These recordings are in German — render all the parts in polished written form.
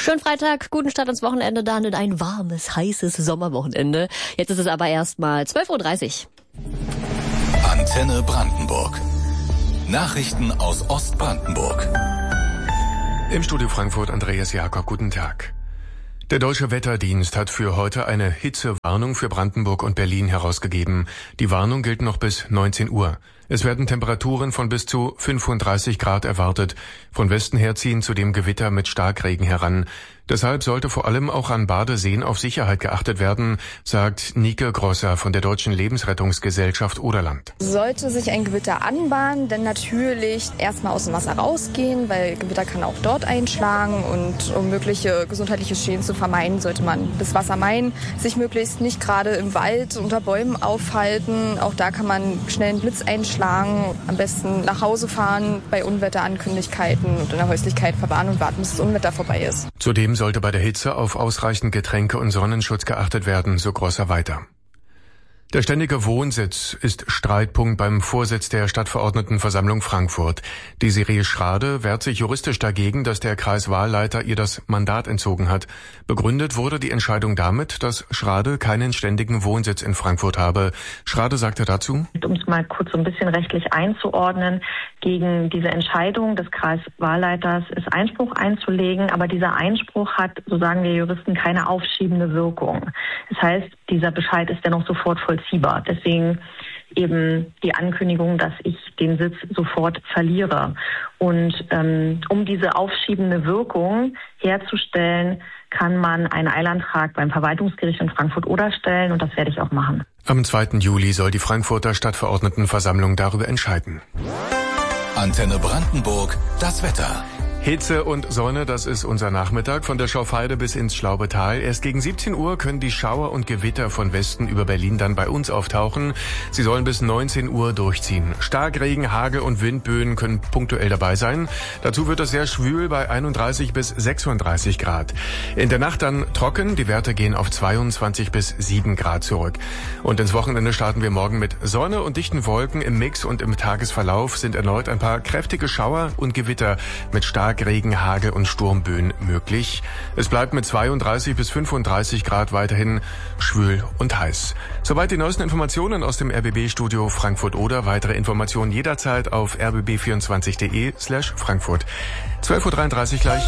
Schönen Freitag, guten Start ins Wochenende, dann in ein warmes, heißes Sommerwochenende. Jetzt ist es aber erstmal 12:30 Uhr. Antenne Brandenburg. Nachrichten aus Ostbrandenburg. Im Studio Frankfurt Andreas Jakob, guten Tag. Der Deutsche Wetterdienst hat für heute eine Hitzewarnung für Brandenburg und Berlin herausgegeben. Die Warnung gilt noch bis 19 Uhr. Es werden Temperaturen von bis zu 35 Grad erwartet. Von Westen her ziehen zudem Gewitter mit Starkregen heran. Deshalb sollte vor allem auch an Badeseen auf Sicherheit geachtet werden, sagt Nike Grosser von der Deutschen Lebensrettungsgesellschaft Oderland. Sollte sich ein Gewitter anbahnen, dann natürlich erstmal aus dem Wasser rausgehen, weil Gewitter kann auch dort einschlagen, und um mögliche gesundheitliche Schäden zu vermeiden, sollte man das Wasser meiden, sich möglichst nicht gerade im Wald unter Bäumen aufhalten. Auch da kann man schnell einen Blitz einschlagen, am besten nach Hause fahren bei Unwetterankündigkeiten und in der Häuslichkeit verwahren und warten, bis das Unwetter vorbei ist. Zudem sollte bei der Hitze auf ausreichend Getränke und Sonnenschutz geachtet werden, so Grosser weiter. Der ständige Wohnsitz ist Streitpunkt beim Vorsitz der Stadtverordnetenversammlung Frankfurt. Desiree Schrade wehrt sich juristisch dagegen, dass der Kreiswahlleiter ihr das Mandat entzogen hat. Begründet wurde die Entscheidung damit, dass Schrade keinen ständigen Wohnsitz in Frankfurt habe. Schrade sagte dazu: Um es mal kurz so ein bisschen rechtlich einzuordnen, gegen diese Entscheidung des Kreiswahlleiters ist Einspruch einzulegen, aber dieser Einspruch hat, so sagen wir Juristen, keine aufschiebende Wirkung. Das heißt, dieser Bescheid ist dennoch sofort vollziehbar. Deswegen eben die Ankündigung, dass ich den Sitz sofort verliere. Und um diese aufschiebende Wirkung herzustellen, kann man einen Eilantrag beim Verwaltungsgericht in Frankfurt-Oder stellen, und das werde ich auch machen. Am 2. Juli soll die Frankfurter Stadtverordnetenversammlung darüber entscheiden. Antenne Brandenburg, das Wetter. Hitze und Sonne, das ist unser Nachmittag von der Schaufeide bis ins Schlaubetal. Erst gegen 17 Uhr können die Schauer und Gewitter von Westen über Berlin dann bei uns auftauchen. Sie sollen bis 19 Uhr durchziehen. Starkregen, Hagel und Windböen können punktuell dabei sein. Dazu wird es sehr schwül bei 31 bis 36 Grad. In der Nacht dann trocken, die Werte gehen auf 22 bis 7 Grad zurück. Und ins Wochenende starten wir morgen mit Sonne und dichten Wolken im Mix, und im Tagesverlauf sind erneut ein paar kräftige Schauer und Gewitter mit Regen, Hagel und Sturmböen möglich. Es bleibt mit 32 bis 35 Grad weiterhin schwül und heiß. Soweit die neuesten Informationen aus dem RBB-Studio Frankfurt-Oder. Weitere Informationen jederzeit auf rbb24.de/Frankfurt. 12:33 Uhr gleich.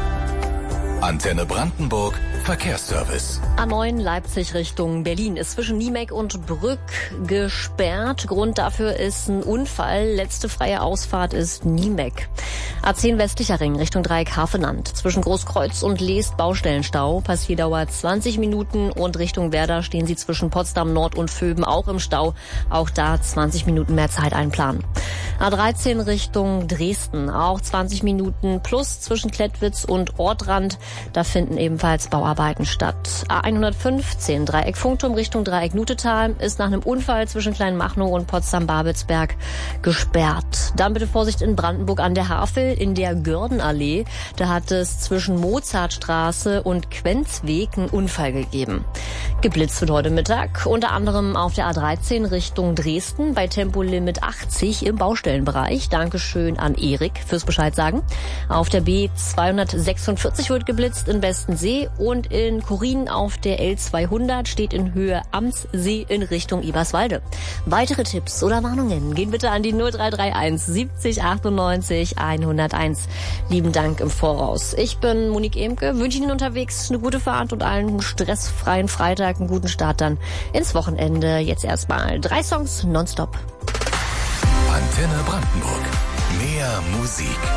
Antenne Brandenburg, Verkehrsservice. A9 Leipzig Richtung Berlin ist zwischen Niemek und Brück gesperrt. Grund dafür ist ein Unfall. Letzte freie Ausfahrt ist Niemek. A10 westlicher Ring Richtung Dreieck Hafenland. Zwischen Großkreuz und Leest Baustellenstau. Passierdauer 20 Minuten, und Richtung Werder stehen Sie zwischen Potsdam Nord und Vöben auch im Stau. Auch da 20 Minuten mehr Zeit einplanen. A13 Richtung Dresden. Auch 20 Minuten plus zwischen Klettwitz und Ortrand. Da finden ebenfalls Bauarbeiten statt. A115 Dreieck Funkturm Richtung Dreieck Nutetal ist nach einem Unfall zwischen Kleinmachnow und Potsdam-Babelsberg gesperrt. Dann bitte Vorsicht in Brandenburg an der Havel in der Gördenallee. Da hat es zwischen Mozartstraße und Quenzweg einen Unfall gegeben. Geblitzt wird heute Mittag, unter anderem auf der A13 Richtung Dresden bei Tempolimit 80 im Baustellenbereich. Dankeschön an Erik fürs Bescheid sagen. Auf der B246 wird geblitzt in Bestensee, und in Korin auf der L200 steht in Höhe Amtssee in Richtung Eberswalde. Weitere Tipps oder Warnungen gehen bitte an die 0331 70 98 101. Lieben Dank im Voraus. Ich bin Monique Emke, wünsche Ihnen unterwegs eine gute Fahrt und einen stressfreien Freitag, einen guten Start dann ins Wochenende. Jetzt erstmal 3 Songs nonstop. Antenne Brandenburg. Mehr Musik.